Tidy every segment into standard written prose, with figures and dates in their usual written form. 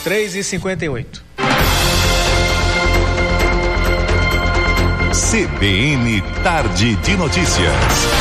3h58. CBN Tarde de Notícias.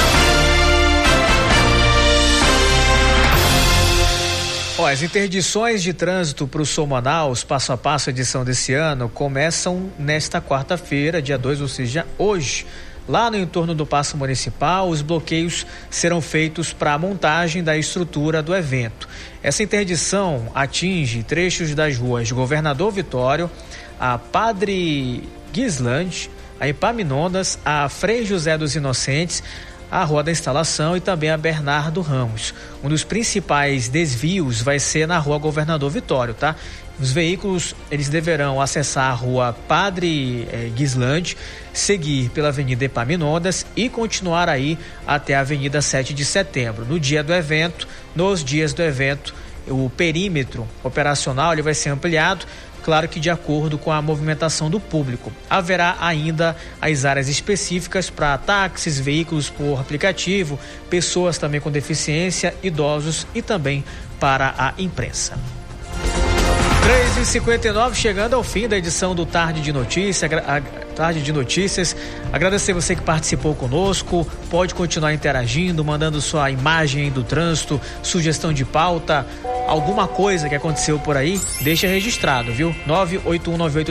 As interdições de trânsito para o Sul Manaus, passo a passo edição desse ano, começam nesta quarta-feira, dia 2, ou seja, hoje. Lá no entorno do Paço Municipal, os bloqueios serão feitos para a montagem da estrutura do evento. Essa interdição atinge trechos das ruas Governador Vitório, a Padre Guislande, a Epaminondas, a Frei José dos Inocentes, a Rua da Instalação e também a Bernardo Ramos. Um dos principais desvios vai ser na Rua Governador Vitório, tá? Os veículos, eles deverão acessar a Rua Padre Guislande, seguir pela Avenida Epaminondas e continuar aí até a Avenida 7 de Setembro. No dia do evento, nos dias do evento, o perímetro operacional ele vai ser ampliado, claro que de acordo com a movimentação do público. Haverá ainda as áreas específicas para táxis, veículos por aplicativo, pessoas também com deficiência, idosos e também para a imprensa. 3h59, chegando ao fim da edição do Tarde de Notícias. Agradecer você que participou conosco. Pode continuar interagindo, mandando sua imagem aí do trânsito, sugestão de pauta, alguma coisa que aconteceu por aí, deixa registrado, viu? 98198